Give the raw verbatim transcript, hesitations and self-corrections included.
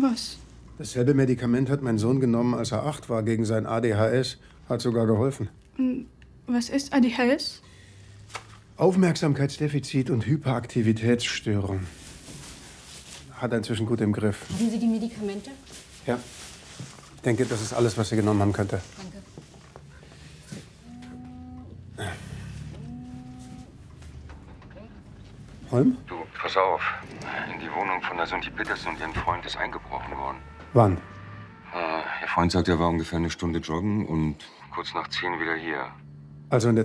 Was? Dasselbe Medikament hat mein Sohn genommen, als er acht war, gegen sein A D H S. Hat sogar geholfen. Was ist A D H S? Aufmerksamkeitsdefizit und Hyperaktivitätsstörung. Hat er inzwischen gut im Griff. Haben Sie die Medikamente? Ja. Ich denke, das ist alles, was Sie genommen haben könnte. Danke. Holm? Du, pass auf. In die Wohnung von der Sunti Petersen und ihrem Freund ist eingebrochen worden. Wann? Äh, ihr Freund sagt, er war ungefähr eine Stunde joggen und kurz nach zehn wieder hier. Also in der